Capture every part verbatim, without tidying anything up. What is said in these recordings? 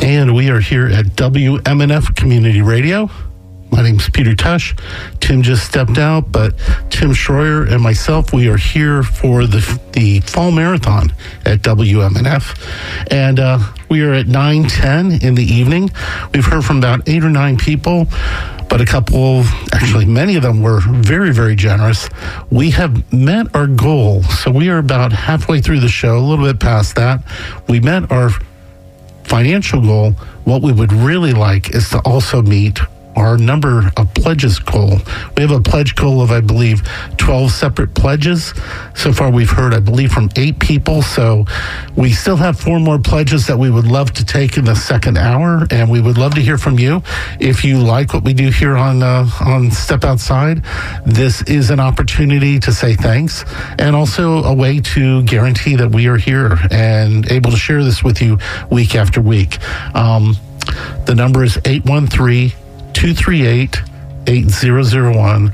And we are here at W M N F Community Radio. My name's Peter Tush. Tim just stepped out, but Tim Schroyer and myself, we are here for the the fall marathon at W M N F. And uh, we are at nine ten in the evening. We've heard from about eight or nine people, but a couple, actually many of them were very, very generous. We have met our goal. So we are about halfway through the show, a little bit past that. We met our financial goal. What we would really like is to also meet our number of pledges goal. We have a pledge goal of, I believe, twelve separate pledges. So far, we've heard, I believe, from eight people. So we still have four more pledges that we would love to take in the second hour, and we would love to hear from you. If you like what we do here on uh, on Step Outside, this is an opportunity to say thanks, and also a way to guarantee that we are here and able to share this with you week after week. Um, the number is eight one three, two three eight, eight zero zero one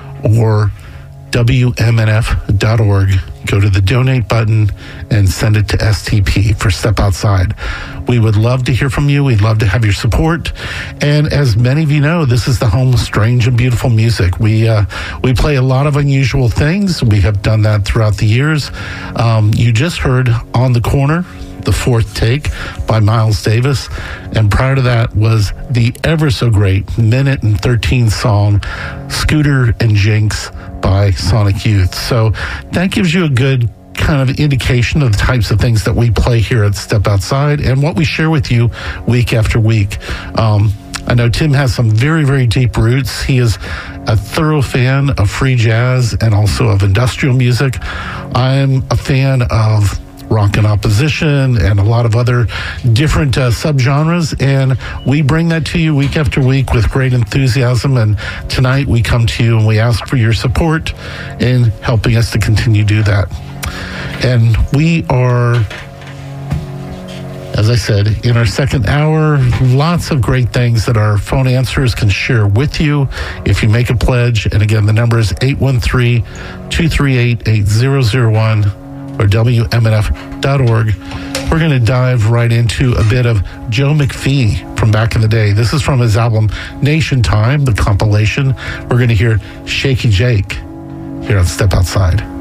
or W M N F dot org. Go to the donate button and send it to S T P for Step Outside. We would love to hear from you. We'd love to have your support. And as many of you know, this is the home of strange and beautiful music. We uh, we play a lot of unusual things. We have done that throughout the years. Um, you just heard On the Corner, The Fourth Take by Miles Davis. And prior to that was the ever so great minute and thirteen song Scooter and Jinx by Sonic Youth. So that gives you a good kind of indication of the types of things that we play here at Step Outside and what we share with you week after week. Um, I know Tim has some very, very deep roots. He is a thorough fan of free jazz and also of industrial music. I'm a fan of rock and opposition and a lot of other different uh, subgenres, and we bring that to you week after week with great enthusiasm. And tonight we come to you and we ask for your support in helping us to continue to do that. And we are, as I said, in our second hour, lots of great things that our phone answers can share with you if you make a pledge. And again, the number is eight one three, two three eight, eight zero zero one or W M N F dot org. We're going to dive right into a bit of Joe McPhee from back in the day. This is from his album Nation Time, the compilation. We're going to hear Shaky Jake here on Step Outside.